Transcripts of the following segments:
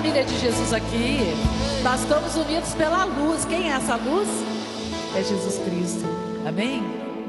família de Jesus aqui. Nós estamos unidos pela luz. Quem é essa luz? É Jesus Cristo. Amém?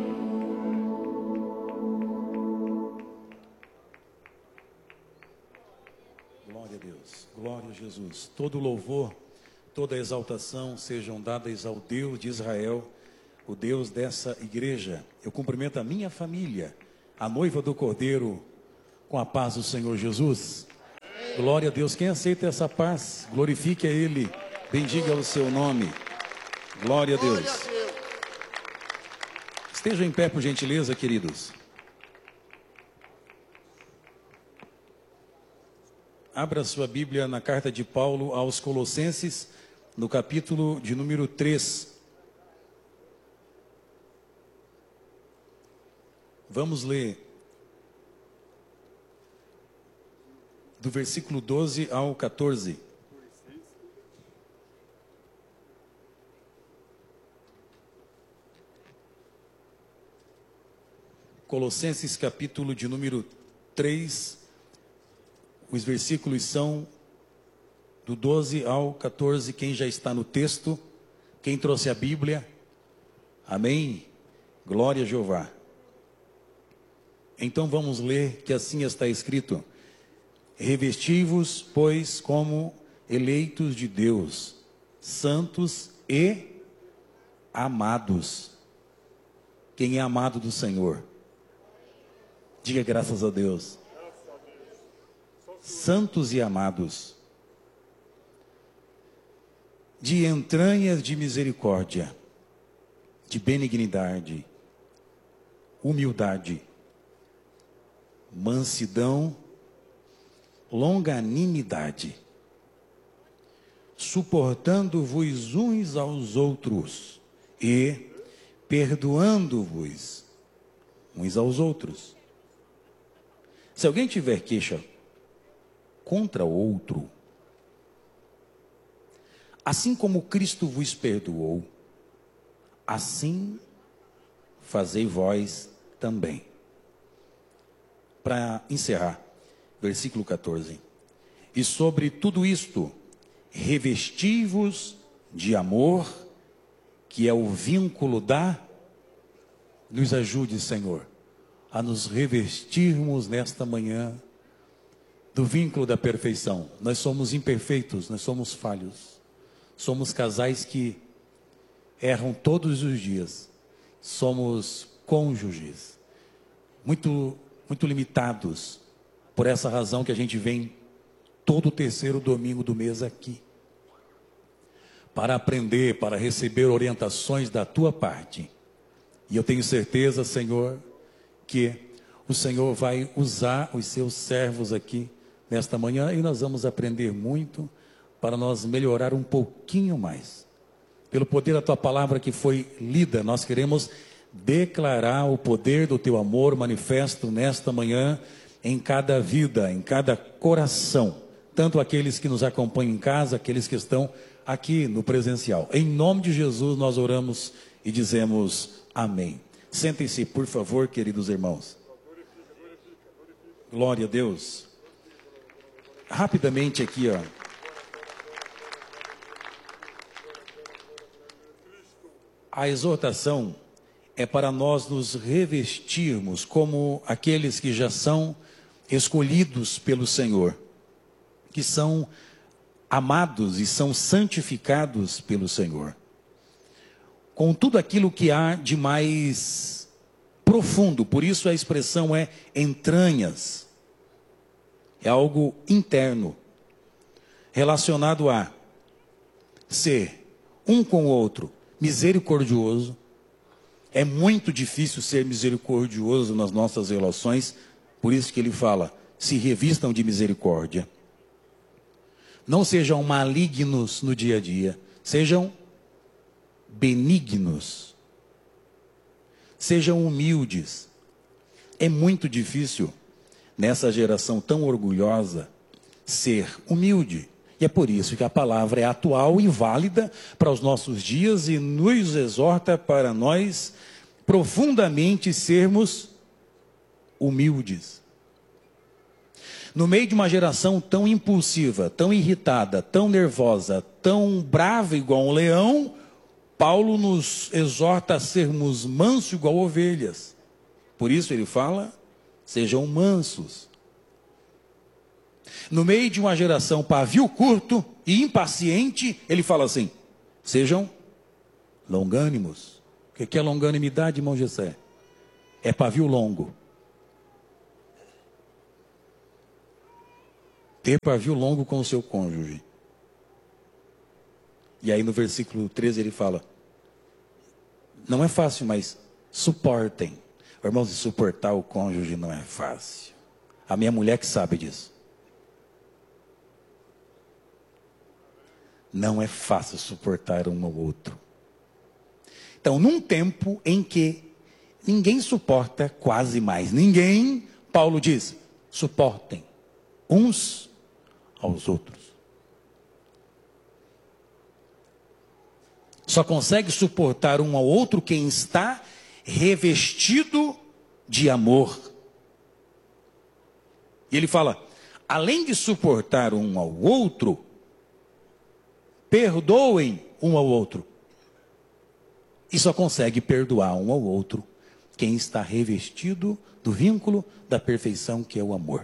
Glória a Deus, glória a Jesus. Todo louvor, toda exaltação sejam dadas ao Deus de Israel, o Deus dessa igreja. Eu cumprimento a minha família, a noiva do Cordeiro, com a paz do Senhor Jesus. Glória a Deus. Quem aceita essa paz, glorifique a Ele, bendiga o seu nome. Glória a Deus. Estejam em pé, por gentileza, queridos. Abra sua Bíblia na carta de Paulo aos Colossenses, no capítulo de número 3. Vamos ler do versículo 12 ao 14. Colossenses capítulo de número 3, os versículos são do 12 ao 14. Quem já está no texto, quem trouxe a Bíblia, amém? Glória a Jeová. Então vamos ler que assim está escrito: revesti-vos, pois, como eleitos de Deus, santos e amados. Quem é amado do Senhor? Diga graças a Deus. Santos e amados, de entranhas de misericórdia, de benignidade, humildade, mansidão, longanimidade, suportando-vos uns aos outros e perdoando-vos uns aos outros. Se alguém tiver queixa contra outro, assim como Cristo vos perdoou, assim fazei vós também. Para encerrar, versículo 14. E sobre tudo isto, revesti-vos de amor, que é o vínculo da... Nos ajude, Senhor, a nos revestirmos nesta manhã do vínculo da perfeição. Nós somos imperfeitos, nós somos falhos. Somos casais que erram todos os dias. Somos cônjuges, muito limitados. Por essa razão que a gente vem todo o terceiro domingo do mês aqui, para aprender, para receber orientações da tua parte. E eu tenho certeza, Senhor, que o Senhor vai usar os seus servos aqui nesta manhã, e nós vamos aprender muito para nós melhorar um pouquinho mais. Pelo poder da tua palavra que foi lida, nós queremos declarar o poder do teu amor manifesto nesta manhã em cada vida, em cada coração, tanto aqueles que nos acompanham em casa, aqueles que estão aqui no presencial. Em nome de Jesus nós oramos e dizemos amém. Sentem-se, por favor, queridos irmãos. Glória a Deus. Rapidamente aqui, ó. A exortação é para nós nos revestirmos como aqueles que já são escolhidos pelo Senhor, que são amados e são santificados pelo Senhor, com tudo aquilo que há de mais profundo. Por isso a expressão é entranhas. É algo interno, relacionado a ser um com o outro misericordioso. É muito difícil ser misericordioso nas nossas relações, por isso que ele fala, se revistam de misericórdia. Não sejam malignos no dia a dia, sejam benignos. Sejam humildes. É muito difícil, nessa geração tão orgulhosa, ser humilde. E é por isso que a palavra é atual e válida para os nossos dias e nos exorta para nós profundamente sermos humildes. No meio de uma geração tão impulsiva, tão irritada, tão nervosa, tão brava igual um leão, Paulo nos exorta a sermos mansos igual ovelhas. Por isso ele fala, sejam mansos. No meio de uma geração pavio curto e impaciente, ele fala assim, sejam longânimos. O que é longanimidade, irmão Gessé? É pavio longo. Ter pavio longo com o seu cônjuge. E aí no versículo 13 ele fala, não é fácil, mas suportem. Irmãos, suportar o cônjuge não é fácil. A minha mulher que sabe disso. Não é fácil suportar um ao outro. Então, num tempo em que ninguém suporta quase mais ninguém, Paulo diz, suportem uns aos outros. Só consegue suportar um ao outro quem está revestido de amor. E ele fala, além de suportar um ao outro, perdoem um ao outro. E só consegue perdoar um ao outro quem está revestido do vínculo da perfeição que é o amor.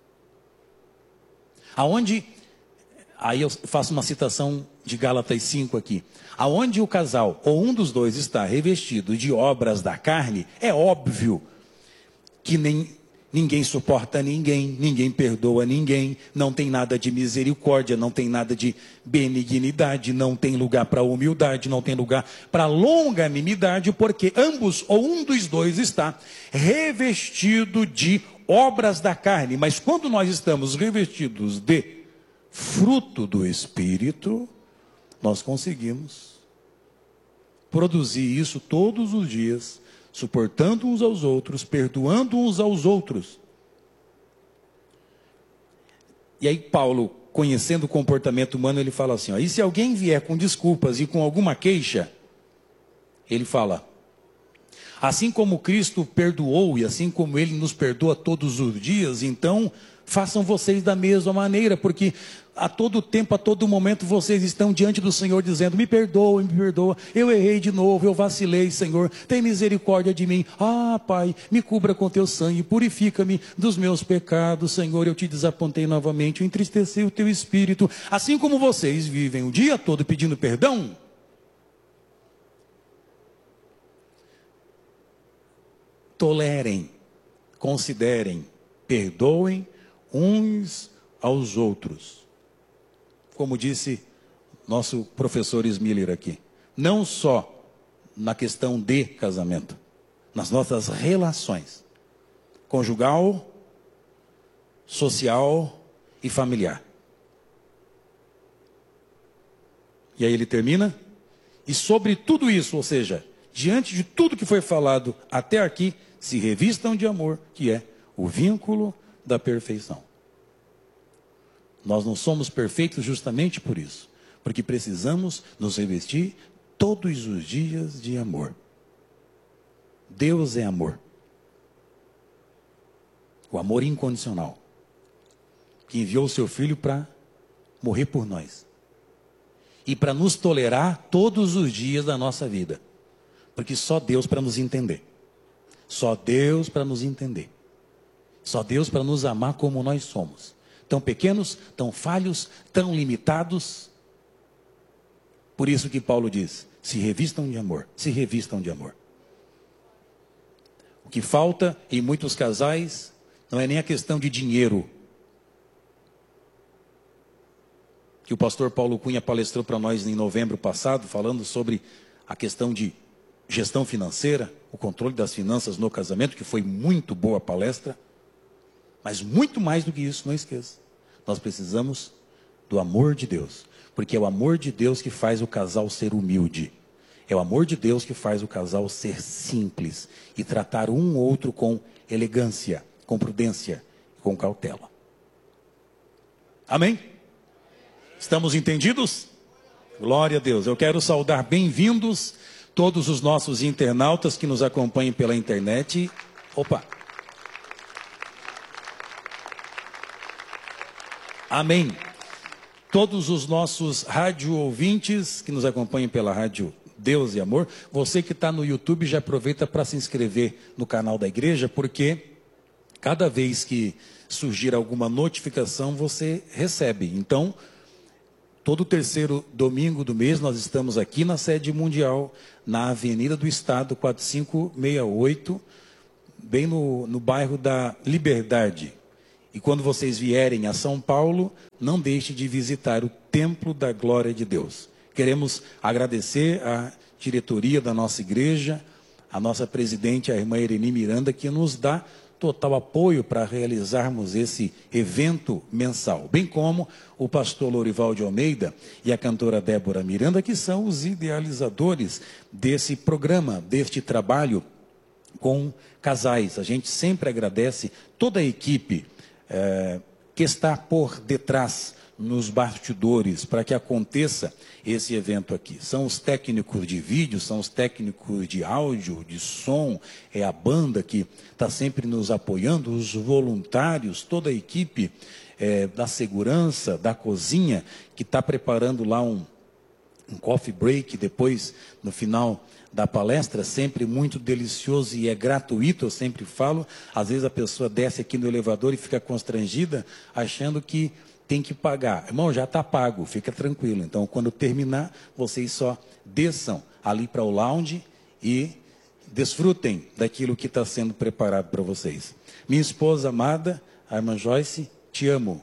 Aonde, aí eu faço uma citação de Gálatas 5 aqui. Aonde o casal ou um dos dois está revestido de obras da carne, é óbvio que ninguém suporta ninguém, ninguém perdoa ninguém, não tem nada de misericórdia, não tem nada de benignidade, não tem lugar para humildade, não tem lugar para longanimidade, porque ambos ou um dos dois está revestido de obras da carne. Mas quando nós estamos revestidos de fruto do Espírito, nós conseguimos produzir isso todos os dias, suportando uns aos outros, perdoando uns aos outros. E aí Paulo, conhecendo o comportamento humano, ele fala assim, ó, e se alguém vier com desculpas e com alguma queixa, ele fala, assim como Cristo perdoou e assim como Ele nos perdoa todos os dias, então façam vocês da mesma maneira, porque a todo tempo, a todo momento, vocês estão diante do Senhor dizendo, me perdoa, eu errei de novo, eu vacilei, Senhor, tem misericórdia de mim. Ah, Pai, me cubra com teu sangue, purifica-me dos meus pecados, Senhor, eu te desapontei novamente, eu entristeci o teu espírito. Assim como vocês vivem o dia todo pedindo perdão, tolerem, considerem, perdoem uns aos outros. Como disse nosso professor Smiller aqui, não só na questão de casamento, nas nossas relações, conjugal, social e familiar. E aí ele termina, e sobre tudo isso, ou seja, diante de tudo que foi falado até aqui, se revistam de amor, que é o vínculo da perfeição. Nós não somos perfeitos justamente por isso, porque precisamos nos revestir todos os dias de amor. Deus é amor. O amor incondicional, que enviou o seu Filho para morrer por nós e para nos tolerar todos os dias da nossa vida, porque só Deus para nos entender. Só Deus para nos entender. Só Deus para nos amar como nós somos. Tão pequenos, tão falhos, tão limitados. Por isso que Paulo diz, se revistam de amor, se revistam de amor. O que falta em muitos casais não é nem a questão de dinheiro. Que o pastor Paulo Cunha palestrou para nós em novembro passado, falando sobre a questão de gestão financeira, o controle das finanças no casamento, que foi muito boa a palestra. Mas muito mais do que isso, não esqueça. Nós precisamos do amor de Deus. Porque é o amor de Deus que faz o casal ser humilde. É o amor de Deus que faz o casal ser simples. E tratar um ou outro com elegância, com prudência e com cautela. Amém? Estamos entendidos? Glória a Deus. Eu quero saudar bem-vindos todos os nossos internautas que nos acompanham pela internet. Opa! Amém. Todos os nossos rádio ouvintes que nos acompanham pela rádio Deus e Amor, você que está no YouTube já aproveita para se inscrever no canal da igreja, porque cada vez que surgir alguma notificação você recebe. Então, todo terceiro domingo do mês nós estamos aqui na sede mundial, na Avenida do Estado 4568, bem no bairro da Liberdade. E quando vocês vierem a São Paulo, não deixe de visitar o Templo da Glória de Deus. Queremos agradecer à diretoria da nossa igreja, a nossa presidente, a irmã Ereni Miranda, que nos dá total apoio para realizarmos esse evento mensal. Bem como o pastor Lorival de Almeida e a cantora Débora Miranda, que são os idealizadores desse programa, deste trabalho com casais. A gente sempre agradece toda a equipe que está por detrás, nos bastidores, para que aconteça esse evento aqui. São os técnicos de vídeo, são os técnicos de áudio, de som, é a banda que está sempre nos apoiando, os voluntários, toda a equipe da segurança, da cozinha, que está preparando lá um coffee break, depois, no final da palestra, sempre muito delicioso e é gratuito, eu sempre falo. Às vezes a pessoa desce aqui no elevador e fica constrangida, achando que tem que pagar. Irmão, já está pago, fica tranquilo. Então, quando terminar, vocês só desçam ali para o lounge e desfrutem daquilo que está sendo preparado para vocês. Minha esposa amada, a irmã Joyce, te amo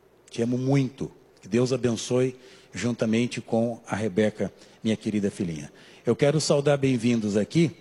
muito. Que Deus abençoe, juntamente com a Rebeca, minha querida filhinha. Eu quero saudar bem-vindos aqui.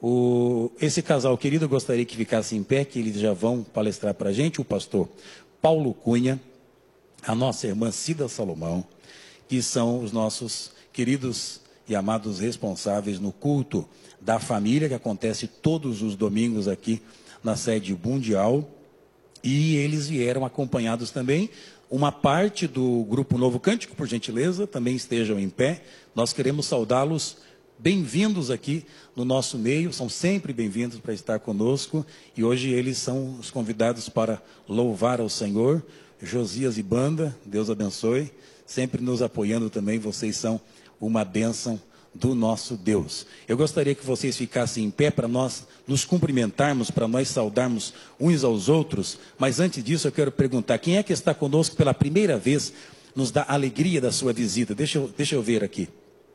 Esse casal querido, eu gostaria que ficasse em pé, que eles já vão palestrar para a gente, o pastor Paulo Cunha, a nossa irmã Cida Salomão, que são os nossos queridos e amados responsáveis no culto da família, que acontece todos os domingos aqui na sede mundial. E eles vieram acompanhados também, uma parte do Grupo Novo Cântico, por gentileza, também estejam em pé. Nós queremos saudá-los, bem-vindos aqui no nosso meio, são sempre bem-vindos para estar conosco. E hoje eles são os convidados para louvar ao Senhor. Josias e banda, Deus abençoe, sempre nos apoiando também, vocês são uma bênção do nosso Deus. Eu gostaria que vocês ficassem em pé para nós nos cumprimentarmos, para nós saudarmos uns aos outros, mas antes disso eu quero perguntar, quem é que está conosco pela primeira vez, nos dá alegria da sua visita? Deixa eu ver aqui.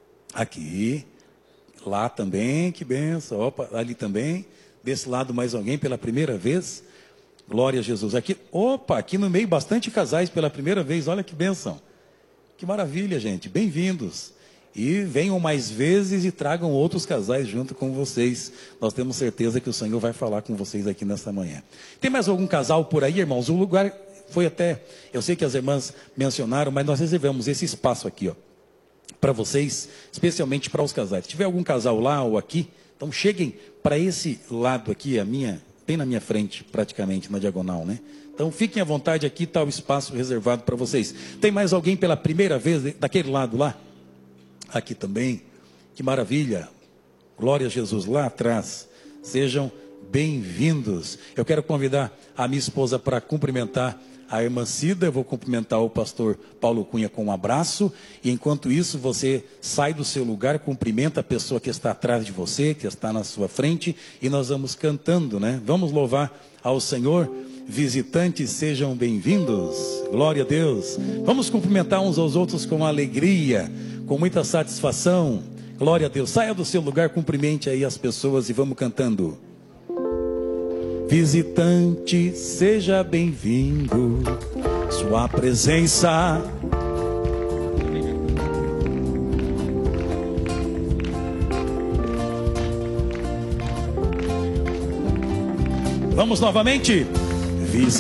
Aqui, lá também, que bênção, opa, ali também, desse lado mais alguém pela primeira vez? Glória a Jesus. Aqui, opa, aqui no meio bastante casais pela primeira vez, olha que bênção. Que maravilha, gente, bem-vindos. E venham mais vezes e tragam outros casais junto com vocês. Nós temos certeza que o Senhor vai falar com vocês aqui nesta manhã. Tem mais algum casal por aí, irmãos? O lugar foi até, eu sei que as irmãs mencionaram, mas nós reservamos esse espaço aqui, ó, para vocês, especialmente para os casais. Se tiver algum casal lá ou aqui, então cheguem para esse lado aqui, bem na minha frente, praticamente, na diagonal, né? Então fiquem à vontade, aqui está o espaço reservado para vocês. Tem mais alguém pela primeira vez daquele lado lá? Aqui também, que maravilha, glória a Jesus, lá atrás, sejam bem-vindos. Eu quero convidar a minha esposa para cumprimentar a irmã Cida, eu vou cumprimentar o pastor Paulo Cunha com um abraço, e enquanto isso você sai do seu lugar, cumprimenta a pessoa que está atrás de você, que está na sua frente, e nós vamos cantando, né? Vamos louvar ao Senhor. Visitantes, sejam bem-vindos, glória a Deus. Vamos cumprimentar uns aos outros com alegria, com muita satisfação, glória a Deus. Saia do seu lugar, cumprimente aí as pessoas e vamos cantando. Visitante, seja bem-vindo, sua presença vamos novamente.